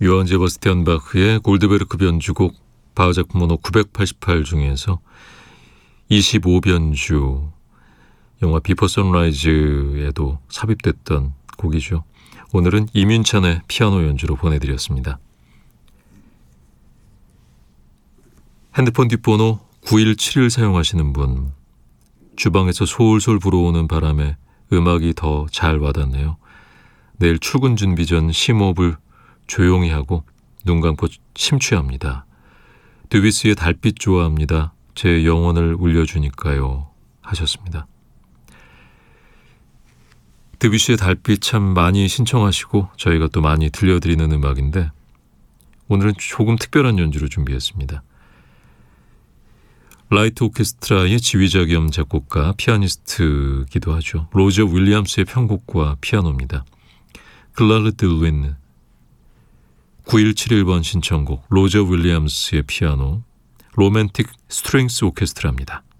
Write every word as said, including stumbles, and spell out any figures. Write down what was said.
요한 제바스티안 바흐의 골드베르크 변주곡 바흐작품 번호 구백팔십팔 중에서 이십오 변주, 영화 비포 선라이즈에도 삽입됐던 곡이죠. 오늘은 이민찬의 피아노 연주로 보내드렸습니다. 핸드폰 뒷번호 구일칠일 사용하시는 분, 주방에서 솔솔 불어오는 바람에 음악이 더 잘 와닿네요. 내일 출근 준비 전 심호흡을 조용히 하고 눈 감고 심취합니다. 드비스의 달빛 좋아합니다. 제 영혼을 울려주니까요 하셨습니다. 드뷔시의 달빛 참 많이 신청하시고 저희가 또 많이 들려드리는 음악인데 오늘은 조금 특별한 연주를 준비했습니다. 라이트 오케스트라의 지휘자 겸 작곡가, 피아니스트기도 하죠. 로저 윌리엄스의 편곡과 피아노입니다. 글라르 들윈 구일칠일 번 신청곡, 로저 윌리엄스의 피아노, 로맨틱 스트링스 오케스트라입니다.